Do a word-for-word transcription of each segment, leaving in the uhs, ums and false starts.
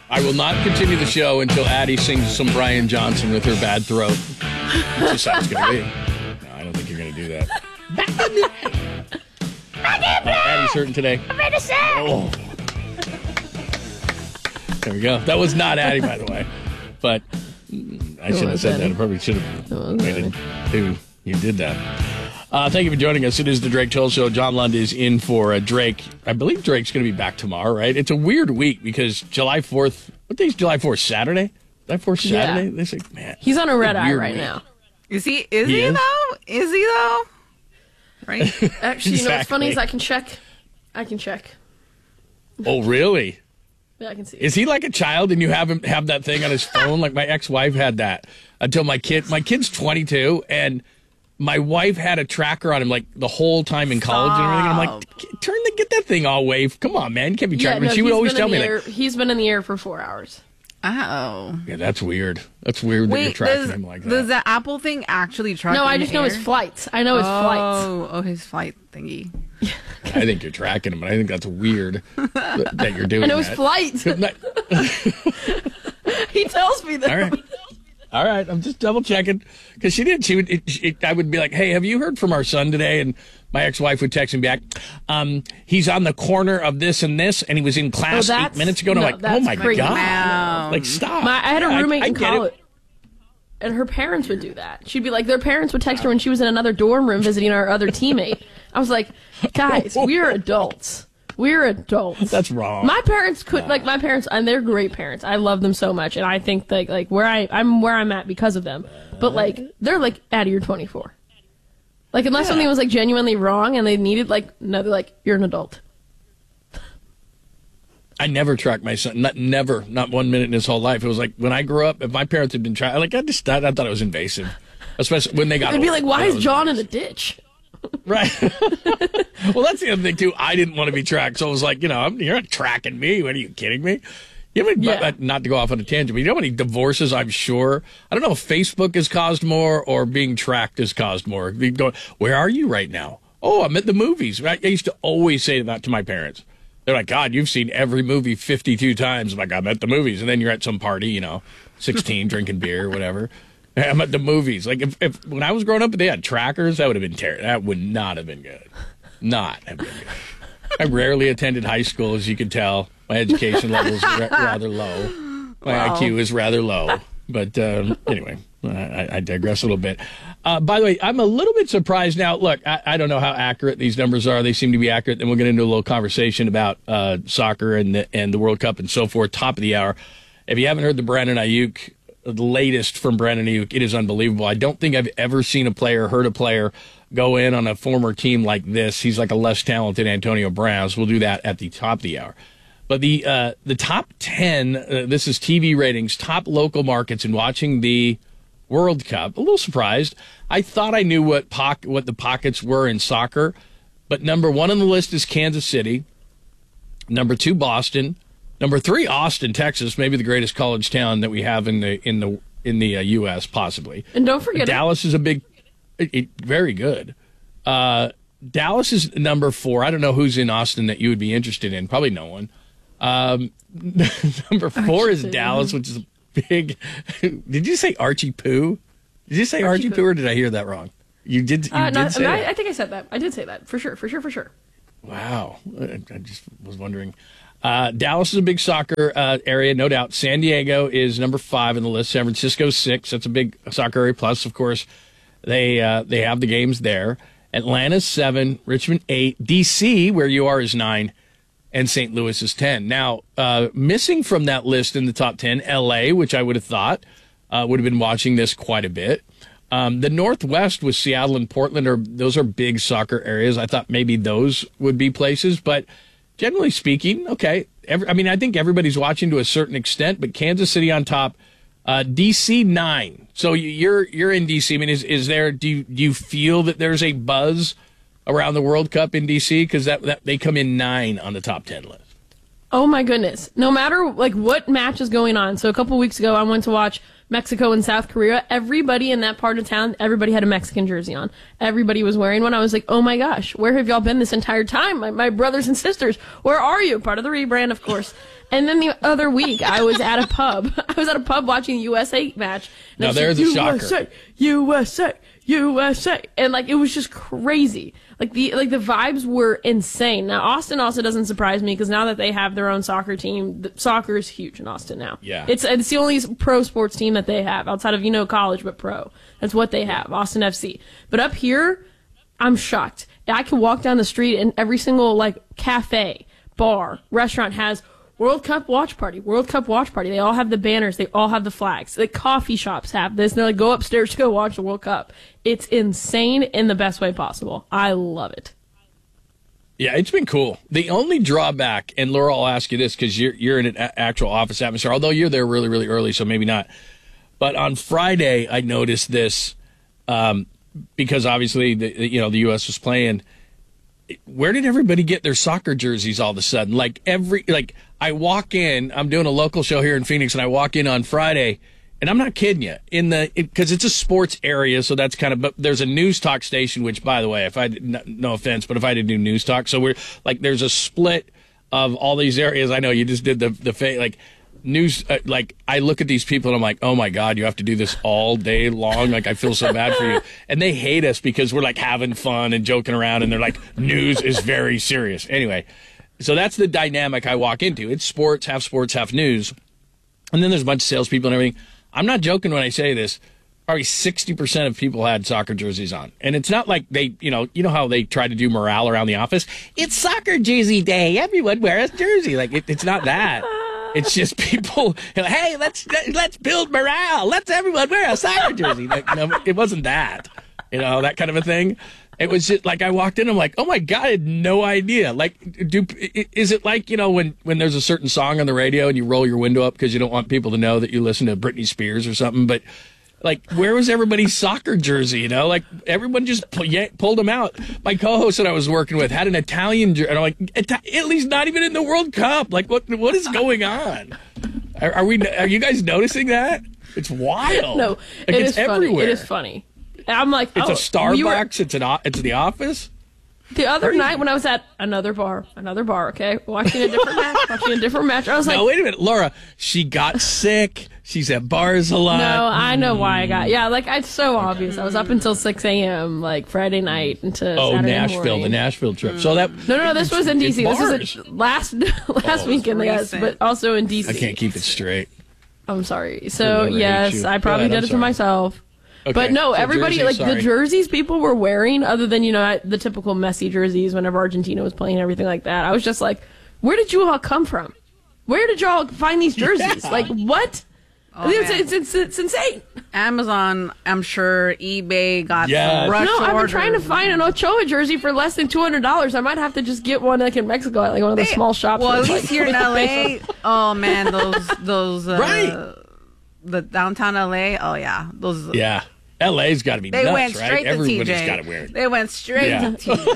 I will not continue the show until Addie sings some Brian Johnson with her bad throat. That's just how it's going to be. No, I don't think you're going to do that. uh, Addie's hurting today. Oh. There we go. That was not Addie, by the way. But I shouldn't have said that. I probably should have waited till you did that. Uh, thank you for joining us. It is the Drake Toll Show. John Lund is in for uh, Drake. I believe Drake's going to be back tomorrow, right? It's a weird week because July fourth, what day is July fourth? Saturday? July fourth, Saturday? Yeah. They say, man. He's on a red eye right week. now. Is he, is he, he is? though? Is he, though? Right? Actually, you know what's funny Exactly. is I can check. I can check. Oh, really? Yeah, I can see. Is he like a child and you have him have that thing on his phone? Like my ex-wife had that until my kid, my kid's twenty-two and my wife had a tracker on him like the whole time in college and everything. And I'm like, turn the, get that thing all wave. Come on, man. You can't be Yeah, tracking. no, she would he's always been tell in me the air, that. he's been in the air for four hours. Oh. Yeah, that's weird. That's weird that you're Wait, tracking does, him like that. does the Apple thing actually track No, I in just the know air? his flights. I know his flights. Oh, oh, his flight thingy. I think you're tracking him, and I think that's weird that, that you're doing I know his that. flights. Not- He tells me that. All right. All right, I'm just double checking because she did. She would. It, she, I would be like, "Hey, have you heard from our son today?" And my ex-wife would text me back. Um, he's on the corner of this and this, and he was in class Oh, eight that's- minutes ago. And no, I'm like, "Oh that's my crazy. god!" Wow. Like, stop. My, I had a Yeah, roommate I, I in get college, it. and her parents would do that. She'd be like, their parents would text her when she was in another dorm room visiting our other teammate. I was like, guys, we're adults. We're adults. That's wrong. My parents could like my parents, and they're great parents. I love them so much, and I think that like where I I'm where I'm at because of them. But like they're like, Addie, you're twenty-four. Like unless Yeah. something was like genuinely wrong and they needed like no, they're like, you're an adult. I never tracked my son. Not never. Not one minute in his whole life. It was like when I grew up. If my parents had been trying, like I just I, I thought it was invasive, especially when they got. They'd be older. like, why That is was John in invasive. the ditch? Right. Well, that's the other thing too. I didn't want to be tracked, so I was like, you know, I'm, you're not tracking me. What are you kidding me? You know, Yeah. not to go off on a tangent, but you know how many divorces I'm sure. I don't know if Facebook has caused more or being tracked has caused more. They go, where are you right now? Oh, I'm at the movies. I used to always say that to my parents. They're like, God, you've seen every movie fifty-two times. I'm like, I'm at the movies, and then you're at some party, you know, sixteen, drinking beer, or whatever. I'm at the movies. Like if, if when I was growing up, they had trackers. That would have been terrible. That would not have been good. Not have been good. I rarely attended high school, as you can tell. My education level is ra- rather low. My Wow. I Q is rather low. But um, anyway, I, I digress a little bit. Uh, by the way, I'm a little bit surprised now. Look, I, I don't know how accurate these numbers are. They seem to be accurate. Then we'll get into a little conversation about uh, soccer and the, and the World Cup and so forth. Top of the hour. If you haven't heard the Brandon Ayuk, the latest from Brandon Ayuk, it is unbelievable. I don't think I've ever seen a player, heard a player go in on a former team like this. He's like a less talented Antonio Brown. So we'll do that at the top of the hour. But the uh, the top ten, uh, this is T V ratings, top local markets in watching the World Cup. A little surprised. I thought I knew what poc- what the pockets were in soccer, but number one on the list is Kansas City. Number two, Boston. Number three, Austin, Texas, maybe the greatest college town that we have in the in the in the uh, U S possibly. And don't forget Dallas is a big, it, it, very good. Uh, Dallas is number four. I don't know who's in Austin that you would be interested in. Probably no one. Um, number four is Dallas, which is a big. Did you say Archie Poo? Did you say Archie, Archie Poo, Poo. or did I hear that wrong? You did. You Uh, did no, say I, that. I think I said that. I did say that for sure, for sure, for sure. Wow. I I just was wondering. Uh, Dallas is a big soccer uh, area, no doubt. San Diego is number five in the list. San Francisco six. That's a big soccer area. Plus, of course, they uh, they have the games there. Atlanta's seven. Richmond eight. D C, where you are, is nine. And Saint Louis is ten. Now, uh, missing from that list in the top ten, L A, which I would have thought uh, would have been watching this quite a bit. Um, the Northwest with Seattle and Portland, are those are big soccer areas. I thought maybe those would be places, but generally speaking, okay. Every, I mean, I think everybody's watching to a certain extent, but Kansas City on top, uh, D C nine. So you're you're in D C. I mean, is is there? Do you, do you feel that there's a buzz around the World Cup in D C? Because that, that they come in nine on the top ten list. Oh my goodness. No matter like what match is going on. So a couple weeks ago I went to watch Mexico and South Korea. Everybody in that part of town, everybody had a Mexican jersey on. Everybody was wearing one. I was like, oh my gosh, where have y'all been this entire time? My, my brothers and sisters, where are you? Part of the rebrand, of course. And then the other week, I was at a pub. I was at a pub watching the U S A match. And Now I was there's like, a shocker. U S A, U S A, U S A. And like, it was just crazy. Like the, like the vibes were insane. Now, Austin also doesn't surprise me because now that they have their own soccer team, the, soccer is huge in Austin now. Yeah. It's, it's the only pro sports team that they have outside of, you know, college, but pro. That's what they have, Austin F C. But up here, I'm shocked. I can walk down the street and every single, like, cafe, bar, restaurant has World Cup watch party, World Cup watch party. They all have the banners. They all have the flags. The coffee shops have this. And they're like, go upstairs to go watch the World Cup. It's insane in the best way possible. I love it. Yeah, it's been cool. The only drawback, and Laura, I'll ask you this because you're you're in an a- actual office atmosphere, although you're there really, really early, so maybe not. But on Friday, I noticed this um, because obviously, the, you know, the U S was playing. Where did everybody get their soccer jerseys all of a sudden? Like every like. I walk in, I'm doing a local show here in Phoenix, and I walk in on Friday, and I'm not kidding you, in the because it, it's a sports area, so that's kind of, but there's a news talk station, which, by the way, if I, no, no offense, but if I did do news talk, so we're, like, there's a split of all these areas. I know you just did the, the fa- like, news, uh, like, I look at these people, and I'm like, oh, my God, you have to do this all day long? Like, I feel so bad for you. And they hate us because we're, like, having fun and joking around, and they're like, news is very serious. Anyway. So that's the dynamic I walk into. It's sports, half sports, half news. And then there's a bunch of salespeople and everything. I'm not joking when I say this. Probably sixty percent of people had soccer jerseys on. And it's not like they, you know, you know how they try to do morale around the office? It's soccer jersey day. Everyone wear a jersey. Like, it, it's not that. It's just people, hey, let's let's build morale. Let's everyone wear a soccer jersey. Like, no, it wasn't that. You know, that kind of a thing. It was just like I walked in, I'm like, oh my God, I had no idea. Like, do is it like, you know, when, when there's a certain song on the radio and you roll your window up because you don't want people to know that you listen to Britney Spears or something? But, like, where was everybody's soccer jersey, you know? Like, everyone just pull, yeah, pulled them out. My co-host that I was working with had an Italian jersey. And I'm like, Ita- Italy's not even in the World Cup. Like, what what is going on? Are, are we? Are you guys noticing that? It's wild. No, like, it it's is funny. everywhere. It is funny. I'm like, It's oh, a Starbucks. we were- It's an. o- It's the office. The other night when I was at another bar, another bar, okay, watching a different match, watching a different match, I was like, No, wait a minute, Laura. She got sick. She's at bars a lot. no, I know why I got, yeah, like, it's so obvious. I was up until six a.m., like, Friday night into Oh, Saturday Nashville, morning. the Nashville trip. So that No, no, no, this was in D C. It's This was bars. a, last last weekend, yes, recent. but also in D C. I can't keep it straight. I'm sorry. So, never hate yes, you. I probably Go ahead, did I'm it to sorry. myself. Okay, But no, so everybody, jersey, like, sorry. the jerseys people were wearing, other than, you know, the typical Messi jerseys whenever Argentina was playing and everything like that, I was just like, where did you all come from? Where did y'all find these jerseys? Yeah. Like, what? Oh, it's, man. it's, it's, it's insane. Amazon, I'm sure eBay got Yes. some rush No, I've been orders. trying to find an Ochoa jersey for less than two hundred dollars. I might have to just get one like in Mexico at like one of the They- small shops. Well, where at it's, least like, here in L A. pesos. Oh man, those those uh, Right. the downtown L A. Oh yeah, those. Yeah, L A's got to be They nuts, went right? straight to Everybody's T J. got to wear it. They went straight Yeah. to T J.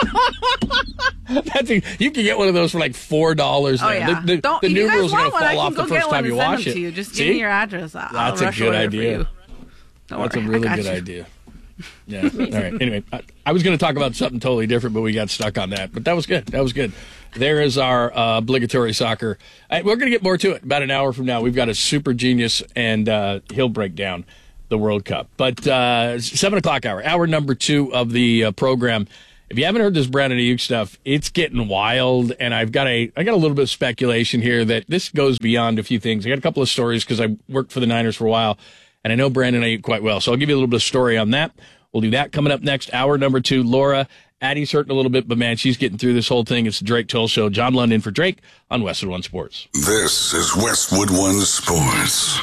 That's a, you can get one of those for like four dollars. Oh yeah. The, the, Don't the if you guys numerals are want gonna one, I fall can off go the get first one time and you send wash them it. to you. Just See? give me your address. I'll That's a rush good order for idea. you. Don't That's worry, a I really got good you. idea. Yeah. All right. Anyway, I, I was going to talk about something totally different, but we got stuck on that. But that was good. That was good. There is our uh, obligatory soccer. I, we're going to get more to it about an hour from now. We've got a super genius, and uh, he'll break down the World Cup. But uh, seven o'clock hour, hour number two of the uh, program. If you haven't heard this Brandon Ayuk stuff, it's getting wild, and I've got a I got a little bit of speculation here that this goes beyond a few things. I got a couple of stories because I worked for the Niners for a while, and I know Brandon Ayuk quite well. So I'll give you a little bit of story on that. We'll do that coming up next. Hour number two, Laura. Addie's hurting a little bit, but man, she's getting through this whole thing. It's the Drake Toll Show. John London for Drake on Westwood One Sports. This is Westwood One Sports.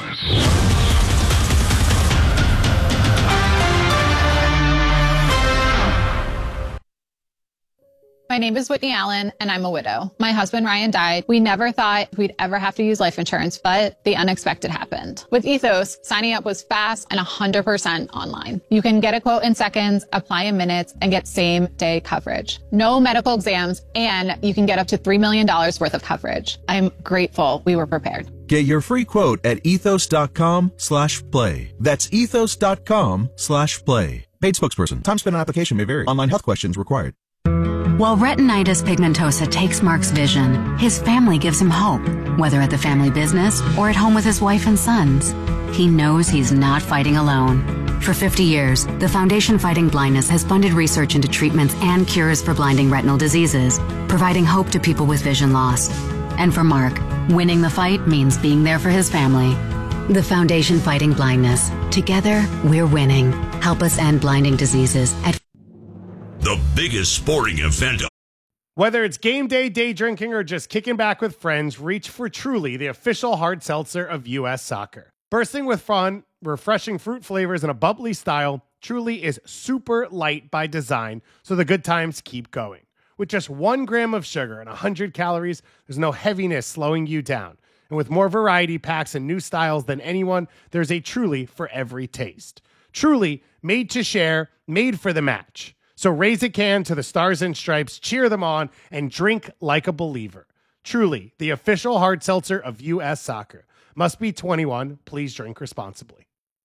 My name is Whitney Allen, and I'm a widow. My husband, Ryan, died. We never thought we'd ever have to use life insurance, but the unexpected happened. With Ethos, signing up was fast and one hundred percent online. You can get a quote in seconds, apply in minutes, and get same-day coverage. No medical exams, and you can get up to three million dollars worth of coverage. I'm grateful we were prepared. Get your free quote at ethos.com slash play. That's ethos.com slash play. Paid spokesperson. Time spent on application may vary. Online health questions required. While retinitis pigmentosa takes Mark's vision, his family gives him hope, whether at the family business or at home with his wife and sons. He knows he's not fighting alone. For fifty years, the Foundation Fighting Blindness has funded research into treatments and cures for blinding retinal diseases, providing hope to people with vision loss. And for Mark, winning the fight means being there for his family. The Foundation Fighting Blindness. Together, we're winning. Help us end blinding diseases at the biggest sporting event. Whether it's game day, day drinking, or just kicking back with friends, reach for Truly, the official hard seltzer of U S Soccer. Bursting with fun, refreshing fruit flavors, and a bubbly style, Truly is super light by design, so the good times keep going. With just one gram of sugar and one hundred calories, there's no heaviness slowing you down. And with more variety packs and new styles than anyone, there's a Truly for every taste. Truly, made to share, made for the match. So raise a can to the Stars and Stripes, cheer them on, and drink like a believer. Truly, the official hard seltzer of U S Soccer. Must be twenty-one. Please drink responsibly.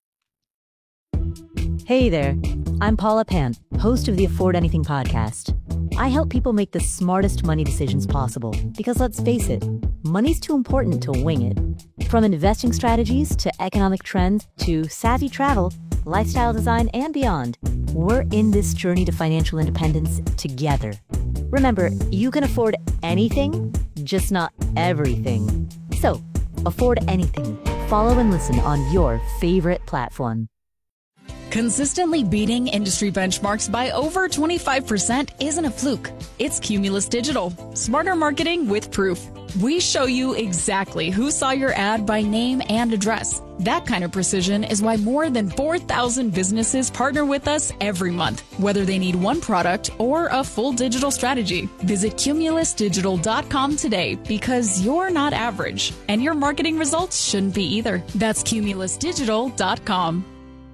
Hey there. I'm Paula Pant, host of the Afford Anything podcast. I help people make the smartest money decisions possible because, let's face it, money's too important to wing it. From investing strategies to economic trends to savvy travel, lifestyle design, and beyond, we're in this journey to financial independence together. Remember, you can afford anything, just not everything. So, afford anything. Follow and listen on your favorite platform. Consistently beating industry benchmarks by over twenty-five percent isn't a fluke. It's Cumulus Digital. Smarter marketing with proof. We show you exactly who saw your ad by name and address. That kind of precision is why more than four thousand businesses partner with us every month, whether they need one product or a full digital strategy. Visit cumulus digital dot com today because you're not average, and your marketing results shouldn't be either. That's cumulus digital dot com.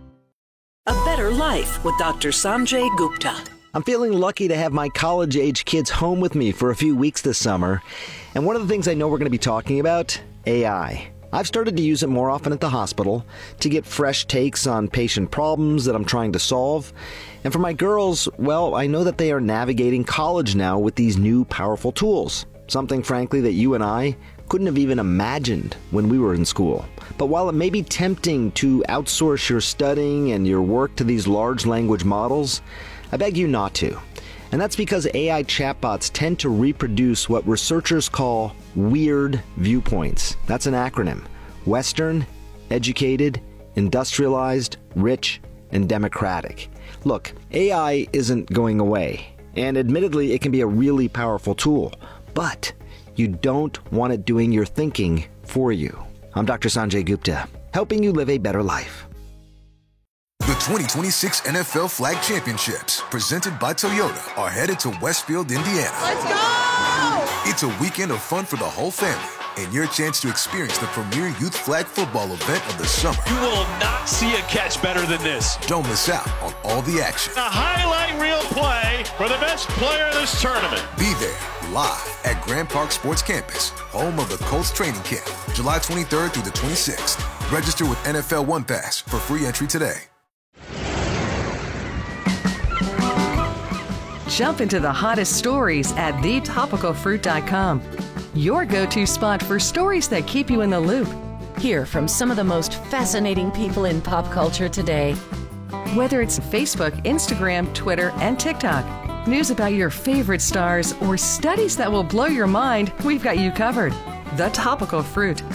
A Better Life with Doctor Sanjay Gupta. I'm feeling lucky to have my college-age kids home with me for a few weeks this summer. And one of the things I know we're going to be talking about, A I. I've started to use it more often at the hospital to get fresh takes on patient problems that I'm trying to solve. And for my girls, well, I know that they are navigating college now with these new powerful tools. Something, frankly, that you and I couldn't have even imagined when we were in school. But while it may be tempting to outsource your studying and your work to these large language models, I beg you not to. And that's because A I chatbots tend to reproduce what researchers call weird viewpoints. That's an acronym. Western, educated, industrialized, rich, and democratic. Look, A I isn't going away. And admittedly, it can be a really powerful tool. But you don't want it doing your thinking for you. I'm Doctor Sanjay Gupta, helping you live a better life. The twenty twenty-six N F L Flag Championships, presented by Toyota, are headed to Westfield, Indiana. Let's go! It's a weekend of fun for the whole family and your chance to experience the premier youth flag football event of the summer. You will not see a catch better than this. Don't miss out on all the action. A highlight reel play for the best player in this tournament. Be there live at Grand Park Sports Campus, home of the Colts training camp, July twenty-third through the twenty-sixth. Register with N F L One Pass for free entry today. Jump into the hottest stories at the topical fruit dot com. Your go-to spot for stories that keep you in the loop. Hear from some of the most fascinating people in pop culture today. Whether it's Facebook, Instagram, Twitter, and TikTok, news about your favorite stars, or studies that will blow your mind, we've got you covered. The Topical Fruit,